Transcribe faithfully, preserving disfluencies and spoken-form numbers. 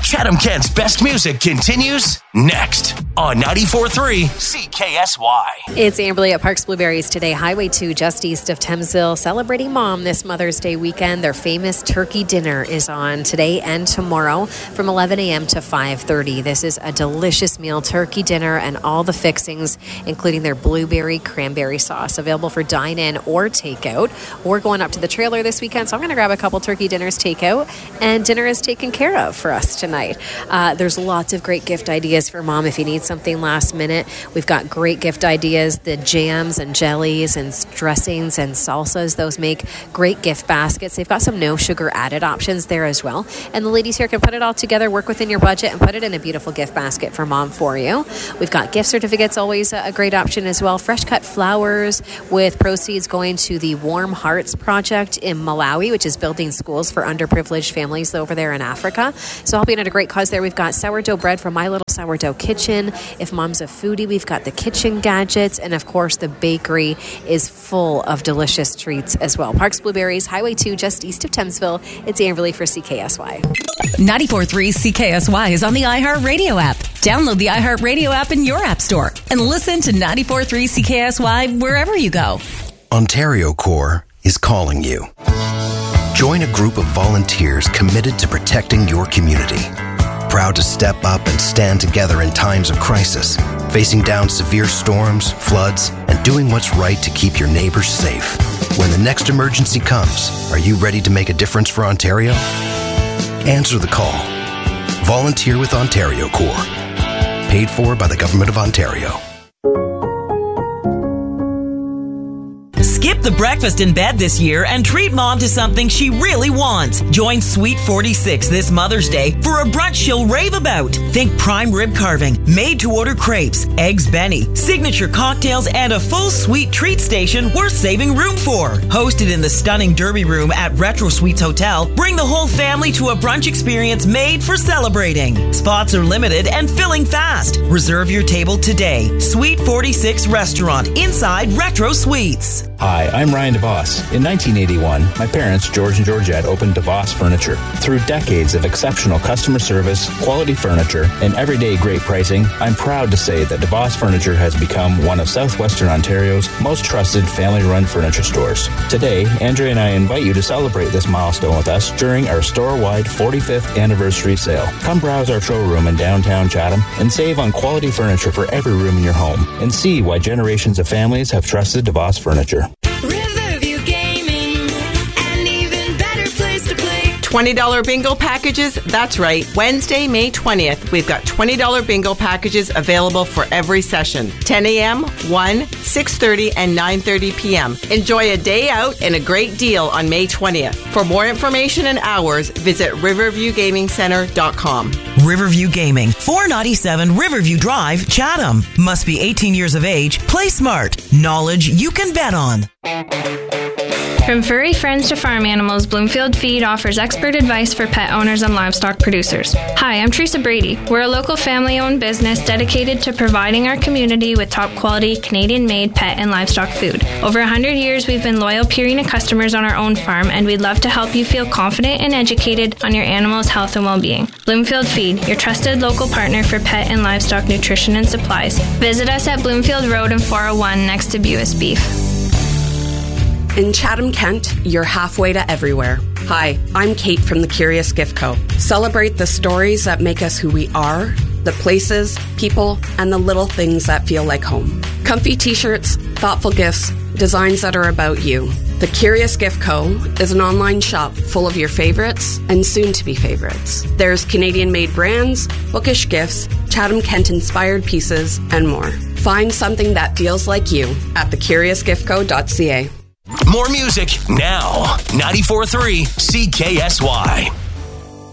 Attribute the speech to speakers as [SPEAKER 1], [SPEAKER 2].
[SPEAKER 1] Chatham-Kent's best music continues next on ninety-four point three C K S Y.
[SPEAKER 2] It's Amberly at Parks Blueberries today, Highway two, just east of Thamesville, celebrating Mom this Mother's Day weekend. Their famous turkey dinner is on today and tomorrow from eleven a.m. to five thirty. This is a delicious meal, turkey dinner, and all the fixings, including their blueberry cranberry sauce, available for dine-in or takeout. We're going up to the trailer this weekend, so I'm going to grab a couple turkey dinners takeout, and dinner is taken care of for us tonight. Uh, there's lots of great gift ideas for Mom if you need something last minute. We've got great gift ideas, the jams and jellies and dressings and salsas. Those make great gift baskets. They've got some no sugar added options there as well. And the ladies here can put it all together, work within your budget, and put it in a beautiful gift basket for Mom for you. We've got gift certificates, always a great option as well. Fresh cut flowers with proceeds going to the Warm Hearts Project in Malawi, which is building schools for underprivileged families over there in Africa. So helping at a great cause there. We've got sourdough bread from My Little Sourdough Kitchen. If Mom's a foodie, we've got the kitchen gadgets. And of course, the bakery is full of delicious treats as well. Parks Blueberries, Highway two, just east of Thamesville. It's Amberly for C K S Y.
[SPEAKER 3] ninety-four point three C K S Y is on the iHeartRadio app. Download the iHeartRadio app in your app store and listen to ninety-four point three C K S Y wherever you go.
[SPEAKER 4] Ontario Corps is calling you. Join a group of volunteers committed to protecting your community. Proud to step up and stand together in times of crisis, facing down severe storms, floods, and doing what's right to keep your neighbors safe. When the next emergency comes, are you ready to make a difference for Ontario? Answer the call. Volunteer with Ontario Corps. Paid for by the Government of Ontario.
[SPEAKER 5] Skip the breakfast in bed this year and treat Mom to something she really wants. Join Sweet forty-six this Mother's Day for a brunch she'll rave about. Think prime rib carving, made-to-order crepes, eggs Benny, signature cocktails, and a full sweet treat station worth saving room for. Hosted in the stunning Derby Room at Retro Suites Hotel, bring the whole family to a brunch experience made for celebrating. Spots are limited and filling fast. Reserve your table today. Sweet forty-six Restaurant inside Retro Suites.
[SPEAKER 6] Hi, I'm Ryan DeVos. In nineteen eighty-one, my parents, George and Georgette, opened DeVos Furniture. Through decades of exceptional customer service, quality furniture, and everyday great pricing, I'm proud to say that DeVos Furniture has become one of Southwestern Ontario's most trusted family-run furniture stores. Today, Andrea and I invite you to celebrate this milestone with us during our store-wide forty-fifth anniversary sale. Come browse our showroom in downtown Chatham and save on quality furniture for every room in your home, and see why generations of families have trusted DeVos Furniture.
[SPEAKER 7] Riverview Gaming, an even better place to play.
[SPEAKER 8] twenty dollars bingo packages? That's right. Wednesday, May twentieth, we've got twenty dollars bingo packages available for every session. ten a.m., one, six thirty, and nine thirty p.m. Enjoy a day out and a great deal on May twentieth. For more information and hours, visit riverview gaming center dot com.
[SPEAKER 5] Riverview Gaming, four ninety-seven Riverview Drive, Chatham. Must be eighteen years of age. Play smart. Knowledge you can bet on.
[SPEAKER 9] From furry friends to farm animals, Bloomfield Feed offers expert advice for pet owners and livestock producers. Hi, I'm Teresa Brady. We're a local family-owned business dedicated to providing our community with top-quality, Canadian-made pet and livestock food. Over one hundred years, we've been loyal Purina customers on our own farm, and we'd love to help you feel confident and educated on your animal's health and well-being. Bloomfield Feed, your trusted local partner for pet and livestock nutrition and supplies. Visit us at Bloomfield Road and four oh one next to Buis Beef.
[SPEAKER 10] In Chatham-Kent, you're halfway to everywhere. Hi, I'm Kate from the Curious Gift Co. Celebrate the stories that make us who we are, the places, people, and the little things that feel like home. Comfy t-shirts, thoughtful gifts, designs that are about you. The Curious Gift Co. is an online shop full of your favorites and soon-to-be favorites. There's Canadian-made brands, bookish gifts, Chatham-Kent-inspired pieces, and more. Find something that feels like you at the curious gift co dot c a.
[SPEAKER 1] More music now. ninety-four point three C K S Y.